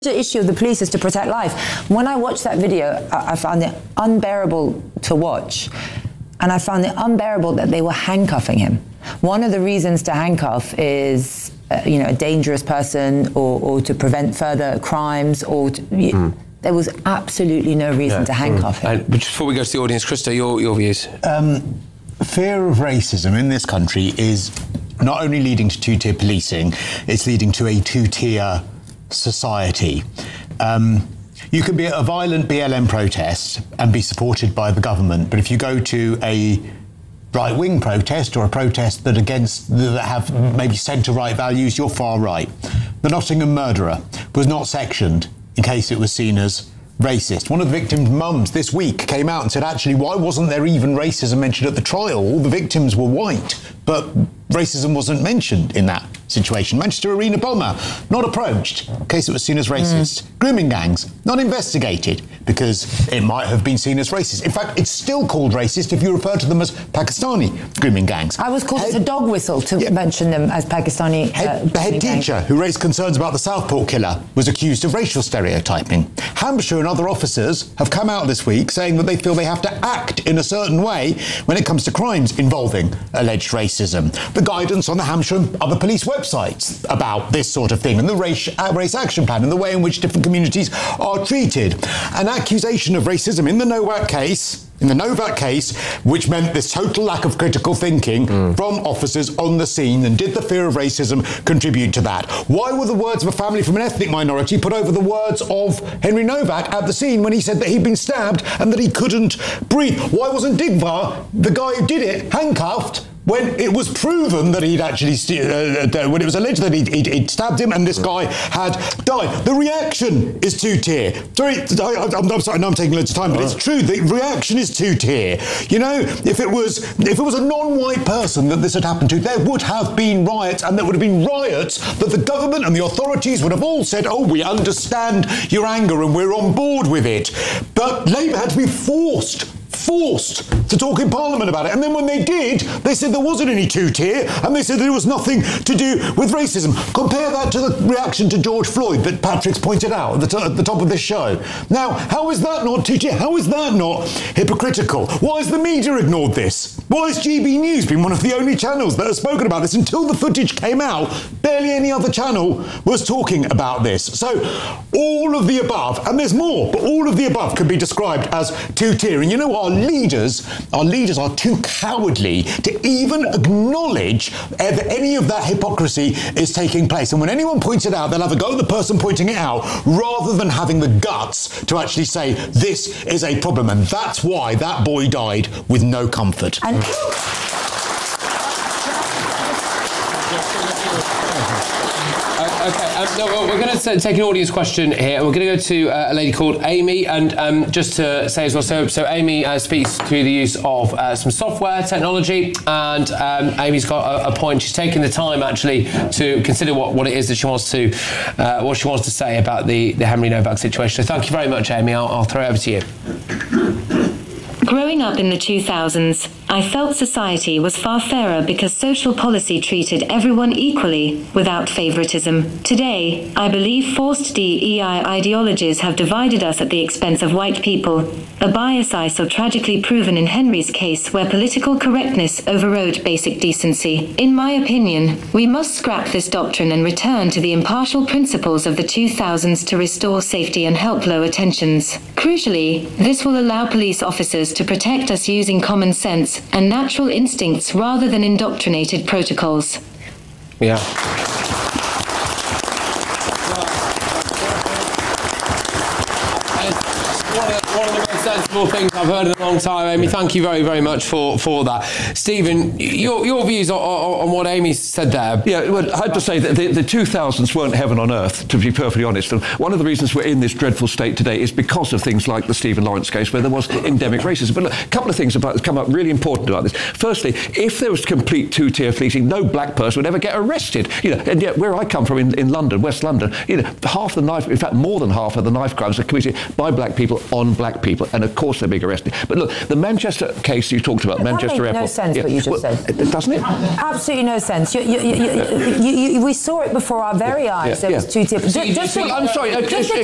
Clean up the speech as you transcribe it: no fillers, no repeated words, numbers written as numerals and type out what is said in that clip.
The issue of the police is to protect life. When I watched that video, I found it unbearable to watch. And I found it unbearable that they were handcuffing him. One of the reasons to handcuff is, a dangerous person or to prevent further crimes or to, there was absolutely no reason to handcuff him. But before we go to the audience, Krista, your views? Fear of racism in this country is not only leading to two-tier policing, it's leading to a two-tier society. You can be at a violent BLM protest and be supported by the government, but if you go to a right-wing protest or a protest that have maybe centre-right values, you're far right. The Nottingham murderer was not sectioned in case it was seen as racist. One of the victims' mums this week came out and said, actually, why wasn't there even racism mentioned at the trial? All the victims were white, but racism wasn't mentioned in that situation. Manchester Arena bomber, not approached in case it was seen as racist. Grooming gangs, not investigated because it might have been seen as racist. In fact, it's still called racist if you refer to them as Pakistani grooming gangs. I was called a dog whistle to mention them as Pakistani The head teacher who raised concerns about the Southport killer was accused of racial stereotyping. Hampshire and other officers have come out this week saying that they feel they have to act in a certain way when it comes to crimes involving alleged racism. The guidance on the Hampshire and other police websites about this sort of thing, and the race action plan, and the way in which different communities are treated. An accusation of racism in the Novak case, which meant this total lack of critical thinking from officers on the scene. And did the fear of racism contribute to that? Why were the words of a family from an ethnic minority put over the words of Henry Novak at the scene when he said that he'd been stabbed and that he couldn't breathe? Why wasn't Digvar, the guy who did it, handcuffed when it was proven that he'd actually, when it was alleged that he'd stabbed him and this guy had died? The reaction is two-tier. Sorry, I'm sorry, I know I'm taking loads of time, but it's true. The reaction is two-tier. You know, if it was a non-white person that this had happened to, there would have been riots, and there would have been riots that the government and the authorities would have all said, oh, we understand your anger and we're on board with it. But Labour had to be forced to talk in Parliament about it. And then when they did, they said there wasn't any two-tier, and they said there was nothing to do with racism. Compare that to the reaction to George Floyd that Patrick's pointed out at the top of this show. Now, how is that not two-tier? How is that not hypocritical? Why has the media ignored this? Why has GB News been one of the only channels that has spoken about this? Until the footage came out, barely any other channel was talking about this. So all of the above, and there's more, but all of the above can be described as two-tier. And you know, our leaders are too cowardly to even acknowledge that any of that hypocrisy is taking place. And when anyone points it out, they'll have a go at the person pointing it out rather than having the guts to actually say this is a problem. And that's why that boy died with no comfort. We're going to take an audience question here, and we're going to go to a lady called Amy. And just to say as well, so Amy speaks to the use of some software technology, and Amy's got a point. She's taken the time actually to consider what it is that she wants to say about the Henry Novak situation. So thank you very much, Amy. I'll throw it over to you. Growing up in the 2000s, I felt society was far fairer because social policy treated everyone equally, without favoritism. Today, I believe forced DEI ideologies have divided us at the expense of white people, a bias I saw tragically proven in Henry's case where political correctness overrode basic decency. In my opinion, we must scrap this doctrine and return to the impartial principles of the 2000s to restore safety and help lower tensions. Crucially, this will allow police officers to protect us using common sense and natural instincts rather than indoctrinated protocols. Yeah. One of the most sensible things I've heard in a long time, Amy. Thank you very, very much for that. Stephen, your views on what Amy said there. Yeah, well, I have to say that the 2000s weren't heaven on earth, to be perfectly honest. And one of the reasons we're in this dreadful state today is because of things like the Stephen Lawrence case, where there was endemic racism. But look, a couple of things have come up really important about this. Firstly, if there was complete two-tier policing, no black person would ever get arrested. You know, and yet where I come from in London, West London, you know, half the knife, in fact, more than half of the knife crimes are committed by black people on black people. And of course they're being arrested. But look, the Manchester case you talked about, Manchester Airport. No sense what you just said. Doesn't it? Absolutely no sense. We saw it before our very eyes. There was two tips. I'm sorry.